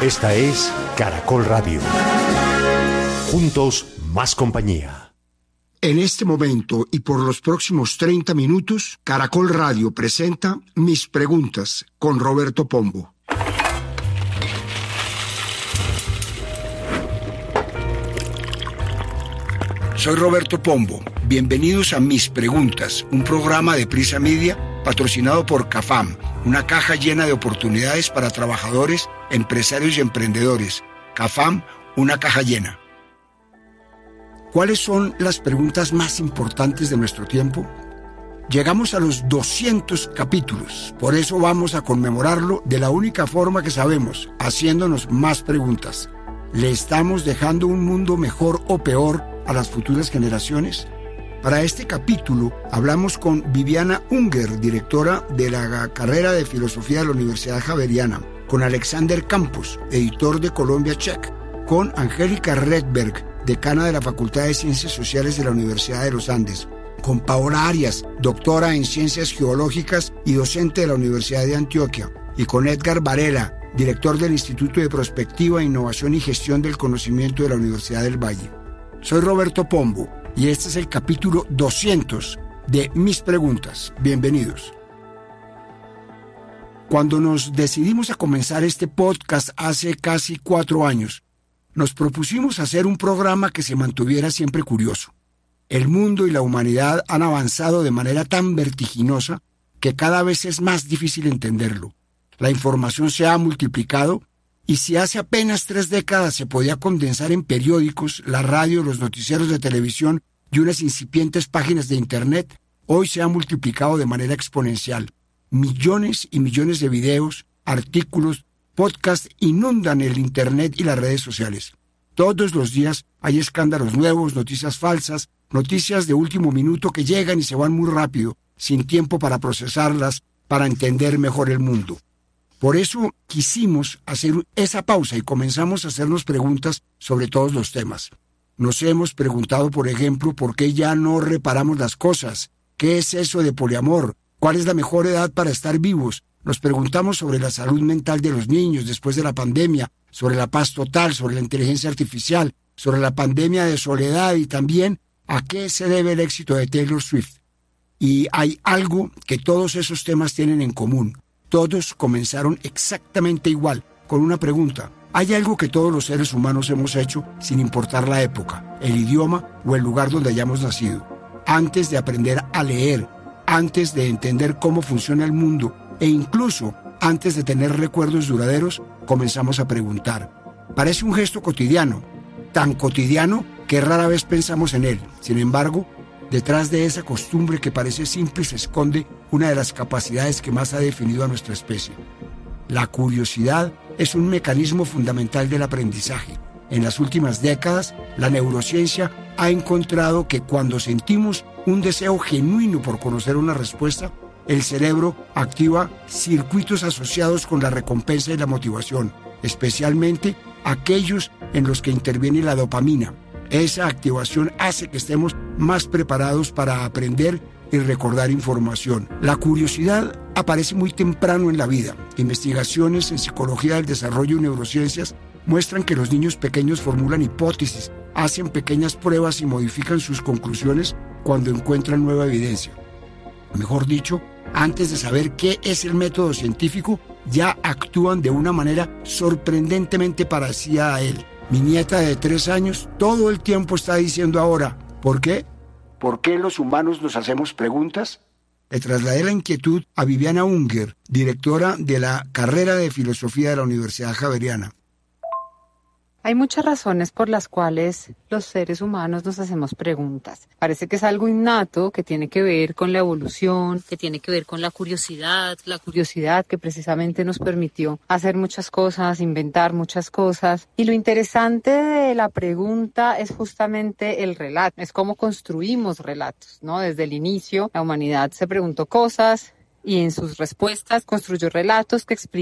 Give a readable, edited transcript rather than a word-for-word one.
Esta es Caracol Radio. Juntos, más compañía. En este momento y por los próximos 30 minutos, Caracol Radio presenta Mis Preguntas con Roberto Pombo. Soy Roberto Pombo. Bienvenidos a Mis Preguntas, un programa de Prisa Media patrocinado por CAFAM, una caja llena de oportunidades para trabajadores, empresarios y emprendedores. CAFAM, una caja llena. ¿Cuáles son las preguntas más importantes de nuestro tiempo? Llegamos a los 200 capítulos, por eso vamos a conmemorarlo de la única forma que sabemos, haciéndonos más preguntas. ¿Le estamos dejando un mundo mejor o peor a las futuras generaciones? Para este capítulo hablamos con Viviana Unger, directora de la carrera de Filosofía de la Universidad Javeriana, con Alexander Campos, editor de Colombia Check, con Angélica Redberg, decana de la Facultad de Ciencias Sociales de la Universidad de los Andes, con Paola Arias, doctora en Ciencias Geológicas y docente de la Universidad de Antioquia, y con Edgar Varela, director del Instituto de Prospectiva, Innovación y Gestión del Conocimiento de la Universidad del Valle. Soy Roberto Pombo y este es el capítulo 200 de Mis Preguntas. Bienvenidos. Cuando nos decidimos a comenzar este podcast hace casi 4 años, nos propusimos hacer un programa que se mantuviera siempre curioso. El mundo y la humanidad han avanzado de manera tan vertiginosa que cada vez es más difícil entenderlo. La información se ha multiplicado y si hace apenas 3 décadas se podía condensar en periódicos, la radio, los noticieros de televisión y unas incipientes páginas de Internet, hoy se ha multiplicado de manera exponencial. Millones y millones de videos, artículos, podcasts inundan el Internet y las redes sociales. Todos los días hay escándalos nuevos, noticias falsas, noticias de último minuto que llegan y se van muy rápido, sin tiempo para procesarlas, para entender mejor el mundo. Por eso quisimos hacer esa pausa y comenzamos a hacernos preguntas sobre todos los temas. Nos hemos preguntado, por ejemplo, ¿por qué ya no reparamos las cosas? ¿Qué es eso de poliamor? ¿Cuál es la mejor edad para estar vivos? Nos preguntamos sobre la salud mental de los niños después de la pandemia, sobre la paz total, sobre la inteligencia artificial, sobre la pandemia de soledad y también a qué se debe el éxito de Taylor Swift. Y hay algo que todos esos temas tienen en común. Todos comenzaron exactamente igual, con una pregunta. ¿Hay algo que todos los seres humanos hemos hecho sin importar la época, el idioma o el lugar donde hayamos nacido? Antes de aprender a leer, antes de entender cómo funciona el mundo e incluso antes de tener recuerdos duraderos, comenzamos a preguntar. Parece un gesto cotidiano, tan cotidiano que rara vez pensamos en él. Sin embargo, detrás de esa costumbre que parece simple se esconde una de las capacidades que más ha definido a nuestra especie. La curiosidad es un mecanismo fundamental del aprendizaje. En las últimas décadas, la neurociencia ha encontrado que cuando sentimos un deseo genuino por conocer una respuesta, el cerebro activa circuitos asociados con la recompensa y la motivación, especialmente aquellos en los que interviene la dopamina. Esa activación hace que estemos más preparados para aprender y recordar información. La curiosidad aparece muy temprano en la vida. Investigaciones en psicología del desarrollo y neurociencias muestran que los niños pequeños formulan hipótesis, hacen pequeñas pruebas y modifican sus conclusiones cuando encuentran nueva evidencia. Mejor dicho, antes de saber qué es el método científico, ya actúan de una manera sorprendentemente parecida a él. Mi nieta de 3 años todo el tiempo está diciendo ahora, ¿por qué? ¿Por qué los humanos nos hacemos preguntas? Le trasladé la inquietud a Viviana Unger, directora de la carrera de Filosofía de la Universidad Javeriana. Hay muchas razones por las cuales los seres humanos nos hacemos preguntas. Parece que es algo innato que tiene que ver con la evolución, que tiene que ver con la curiosidad que precisamente nos permitió hacer muchas cosas, inventar muchas cosas. Y lo interesante de la pregunta es justamente el relato, es cómo construimos relatos, ¿no? Desde el inicio, la humanidad se preguntó cosas y en sus respuestas construyó relatos que explican